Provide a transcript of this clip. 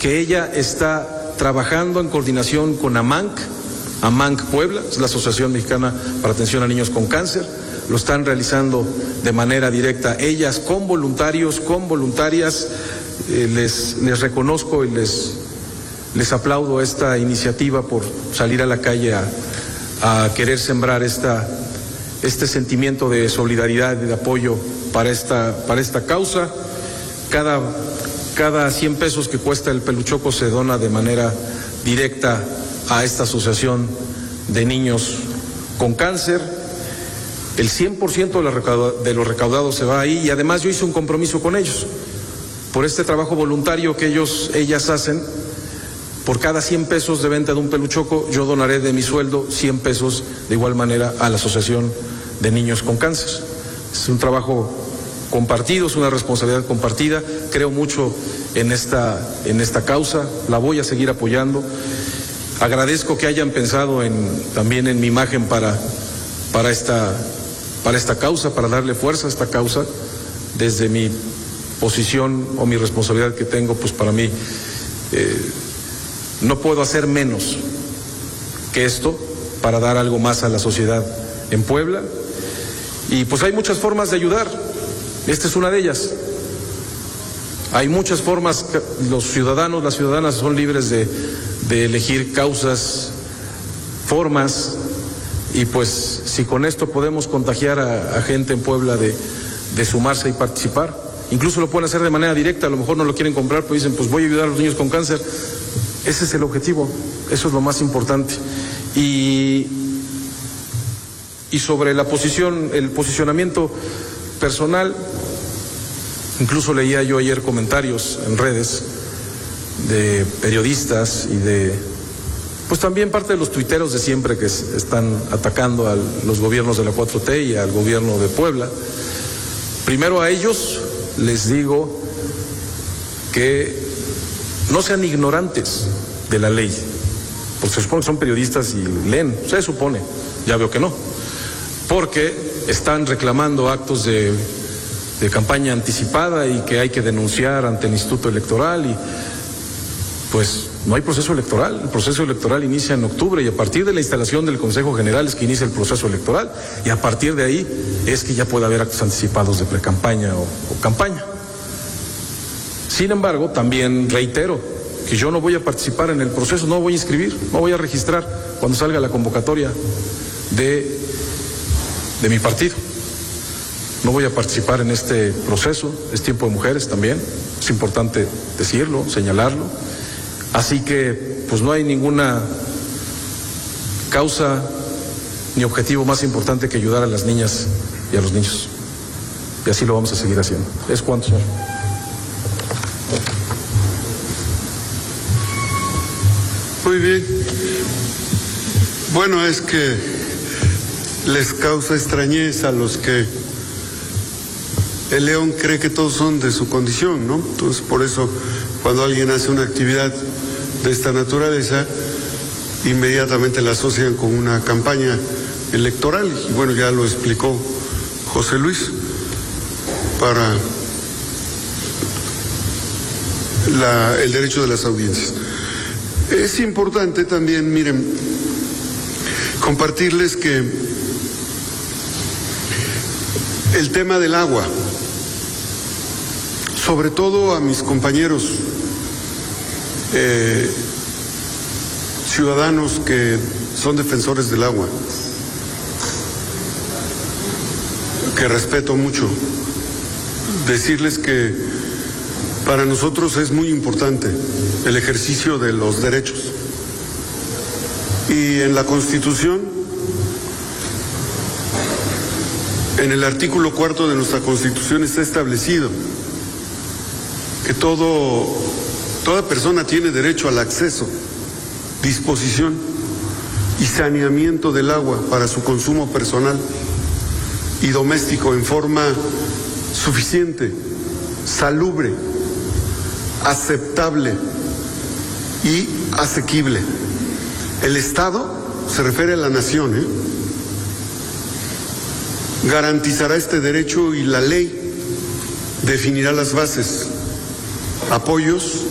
que ella está trabajando en coordinación con AMANC Puebla, es la Asociación Mexicana para Atención a Niños con Cáncer. Lo están realizando de manera directa ellas con voluntarios, con voluntarias. Les reconozco y les aplaudo esta iniciativa por salir a la calle a querer sembrar este sentimiento de solidaridad y de apoyo para esta causa. Cada 100 pesos que cuesta el peluchoco se dona de manera directa a esta asociación de niños con cáncer. El 100% de lo recaudado se va ahí, y además yo hice un compromiso con ellos. Por este trabajo voluntario que ellas hacen, por cada 100 pesos de venta de un peluchoco, yo donaré de mi sueldo 100 pesos de igual manera a la Asociación de Niños con Cáncer. Es un trabajo compartido, es una responsabilidad compartida. Creo mucho en esta causa, la voy a seguir apoyando. Agradezco que hayan pensado también en mi imagen para esta causa, para darle fuerza a esta causa. Desde mi posición o mi responsabilidad que tengo, pues para mí no puedo hacer menos que esto para dar algo más a la sociedad en Puebla. Y pues hay muchas formas de ayudar, esta es una de ellas. Hay muchas formas, los ciudadanos, las ciudadanas son libres de elegir causas, formas, y pues si con esto podemos contagiar a gente en Puebla de sumarse y participar. Incluso lo pueden hacer de manera directa, a lo mejor no lo quieren comprar, pero dicen, pues voy a ayudar a los niños con cáncer. Ese es el objetivo, eso es lo más importante. Y sobre el posicionamiento personal, incluso leía yo ayer comentarios en redes de periodistas y pues también parte de los tuiteros de siempre que están atacando a los gobiernos de la 4T y al gobierno de Puebla. Primero a ellos les digo que no sean ignorantes de la ley, porque se supone que son periodistas y leen, se supone, ya veo que no, porque están reclamando actos de campaña anticipada y que hay que denunciar ante el Instituto Electoral, y pues no hay proceso electoral. El proceso electoral inicia en octubre, y a partir de la instalación del Consejo General es que inicia el proceso electoral, y a partir de ahí es que ya puede haber actos anticipados de precampaña o campaña. Sin embargo, también reitero que yo no voy a participar en el proceso, no voy a inscribir, no voy a registrar cuando salga la convocatoria de mi partido. No voy a participar en este proceso, es tiempo de mujeres también, es importante decirlo, señalarlo. Así que pues no hay ninguna causa ni objetivo más importante que ayudar a las niñas y a los niños. Y así lo vamos a seguir haciendo. ¿Es cuánto, señor? Muy bien. Bueno, es que les causa extrañeza a los que el león cree que todos son de su condición, ¿no? Entonces, por eso, cuando alguien hace una actividad de esta naturaleza, inmediatamente la asocian con una campaña electoral. Y bueno, ya lo explicó José Luis, para el derecho de las audiencias. Es importante también, miren, compartirles que el tema del agua, sobre todo a mis compañeros ciudadanos que son defensores del agua, que respeto mucho, decirles que para nosotros es muy importante el ejercicio de los derechos. Y en la Constitución, en el artículo 4 de nuestra Constitución está establecido que toda persona tiene derecho al acceso, disposición y saneamiento del agua para su consumo personal y doméstico en forma suficiente, salubre, aceptable y asequible. El Estado, se refiere a la nación, garantizará este derecho y la ley definirá las bases, apoyos